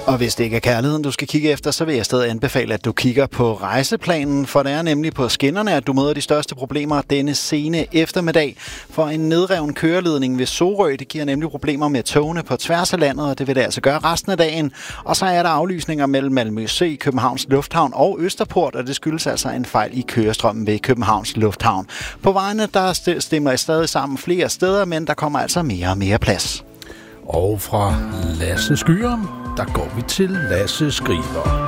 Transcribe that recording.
Og hvis det ikke er kærligheden, du skal kigge efter, så vil jeg stadig anbefale, at du kigger på rejseplanen, for det er nemlig på skinnerne, at du møder de største problemer denne sene eftermiddag. For en nedreven køreledning ved Sorø, det giver nemlig problemer med togene på tværs af landet, og det vil det altså gøre resten af dagen. Og så er der aflysninger mellem Malmø C, Københavns Lufthavn og Østerport, og det skyldes altså en fejl i kørestrømmen ved Københavns Lufthavn. På vejene, der stemmer jeg stadig sammen flere steder, men der kommer altså mere og mere plads. Og fra Lasse Skyer, der går vi til Lasse Skriver.